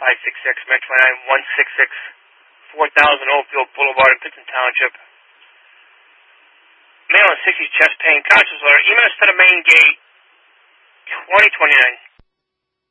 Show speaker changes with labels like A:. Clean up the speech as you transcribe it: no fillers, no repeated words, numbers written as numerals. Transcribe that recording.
A: 566 Met 29 166 4000 Oakfield Boulevard in Pittston Township. Mail on 60 chest pain conscious letter. Email us to the main gate 2029